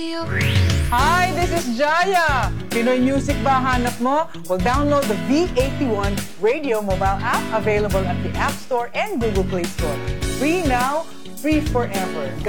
Hi, this is Jaya. Pinoy music ba hanap mo? Well, download the V81 Radio mobile app available at the App Store and Google Play Store. Free now, free forever.